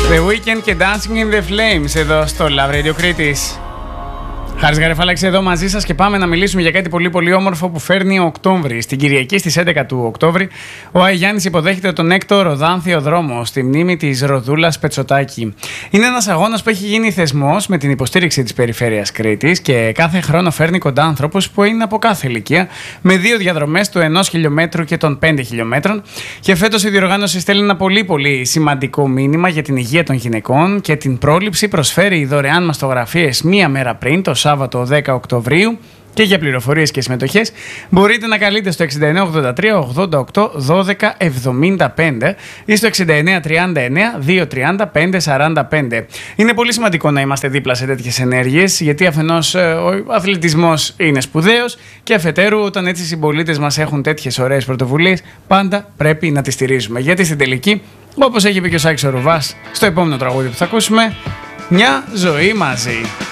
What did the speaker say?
The Weeknd και Dancing in the Flames εδώ στο Love Radio Κρήτης. Χάρης Γαρεφάλαξης εδώ μαζί σας και πάμε να μιλήσουμε για κάτι πολύ πολύ όμορφο που φέρνει ο Οκτώβρη. Στην Κυριακή στις 11 του Οκτώβρη, ο Άι Γιάννης υποδέχεται τον έκτο Ροδάνθιο Δρόμο στη μνήμη της Ροδούλας Πετσοτάκη. Είναι ένας αγώνας που έχει γίνει θεσμός με την υποστήριξη της Περιφέρειας Κρήτης και κάθε χρόνο φέρνει κοντά ανθρώπους που είναι από κάθε ηλικία, με 2 διαδρομές του 1 χιλιόμετρου και των 5 χιλιόμετρων. Και φέτος η διοργάνωση στέλνει ένα πολύ πολύ σημαντικό μήνυμα για την υγεία των γυναικών και την πρόληψη. Προσφέρει δωρεάν μαστογραφίες μία μέρα πριν, το Σάββατο 10 Οκτωβρίου, και για πληροφορίες και συμμετοχές μπορείτε να καλείτε στο 6983 88 12 75 ή στο 6939 230 545. Είναι πολύ σημαντικό να είμαστε δίπλα σε τέτοιες ενέργειες, γιατί αφενός ο αθλητισμός είναι σπουδαίος και αφετέρου όταν έτσι οι συμπολίτες μας έχουν τέτοιες ωραίες πρωτοβουλίες πάντα πρέπει να τις στηρίζουμε. Γιατί στην τελική, όπως έχει πει και ο Σάκης ο Ρουβάς στο επόμενο τραγούδι που θα ακούσουμε, μια ζωή μαζί.